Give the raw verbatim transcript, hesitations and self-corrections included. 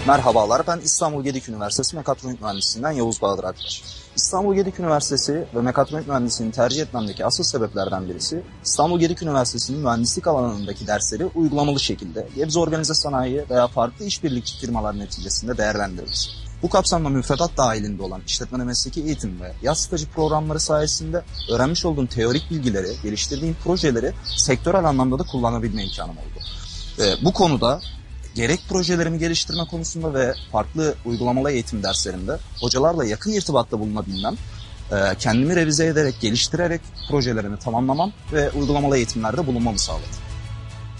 Merhabalar, ben İstanbul Gedik Üniversitesi Mekatronik Mühendisliğinden Yavuz Bahadır Akbaş. İstanbul Gedik Üniversitesi ve Mekatronik Mühendisliğini tercih etmemdeki asıl sebeplerden birisi, İstanbul Gedik Üniversitesi'nin mühendislik alanındaki dersleri uygulamalı şekilde Gebze Organize Sanayi veya farklı işbirlikçi firmalar neticesinde değerlendiririz. Bu kapsamda müfredat dahilinde olan işletmede mesleki eğitim ve yaz stajı programları sayesinde öğrenmiş olduğum teorik bilgileri, geliştirdiğim projeleri sektörel anlamda da kullanabilme imkanım oldu. Ve bu konuda gerek projelerimi geliştirme konusunda ve farklı uygulamalı eğitim derslerinde hocalarla yakın irtibatta bulunabilmem, kendimi revize ederek, geliştirerek projelerimi tamamlamam ve uygulamalı eğitimlerde bulunmamı sağladı.